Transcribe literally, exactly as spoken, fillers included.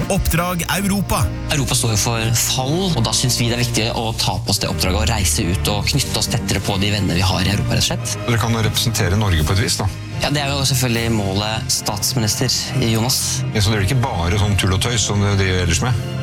Oppdrag Europa. Europa står jo for fall, og da synes vi det er viktig å ta på oss det oppdraget og reise ut og knytte oss tettere på de venner vi har i Europa, rett og slett. Dere kan representere Norge på et vis, da. Ja, det er jo selvfølgelig målet statsminister, Jonas. Ja, så det er ikke bare sånn tull og tøys som dere driver ellers med?